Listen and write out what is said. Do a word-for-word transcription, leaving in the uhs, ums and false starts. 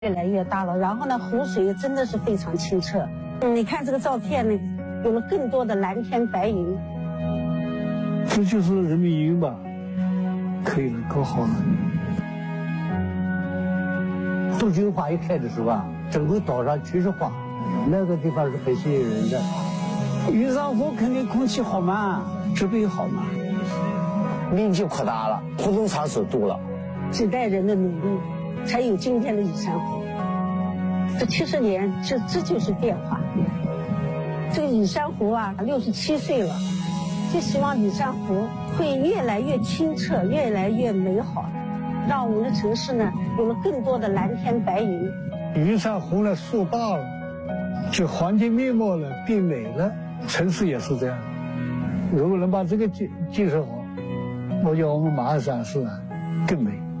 越来越大了，然后呢，湖水真的是非常清澈。嗯，你看这个照片呢，有了更多的蓝天白云。 这就是人民医院吧，可以了，搞好了。杜鹃花一开的时候啊，整个岛上全是花，那个地方是很吸引人的。 云山湖肯定空气好嘛，植被好嘛， 面积扩大了，活动场所多了， 几代人的努力，才有今天的雨山湖。这七十年，这这就是变化。这个雨山湖啊，六十七岁了，就希望雨山湖会越来越清澈，越来越美好，让我们的城市呢有了更多的蓝天白云。 云山湖呢树大了，这环境面貌呢变美了，城市也是这样。如果能把这个建建设好，我觉得我们马鞍山市啊更美。